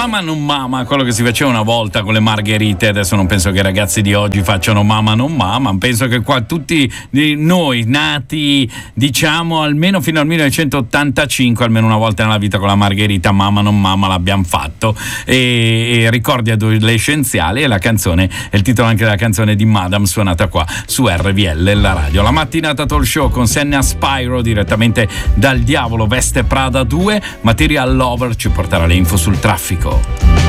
Mama non mama, quello che si faceva una volta con le margherite. Adesso non penso che i ragazzi di oggi facciano mama non mama, penso che qua tutti noi nati diciamo almeno fino al 1985, almeno una volta nella vita con la margherita mama non mama l'abbiamo fatto, e ricordi adolescenziali, e la canzone è il titolo anche della canzone di Madame, suonata qua su RVL, la radio. La mattinata talk show con Senna Spyro direttamente dal Diavolo Veste Prada 2. Material Lover ci porterà le info sul traffico.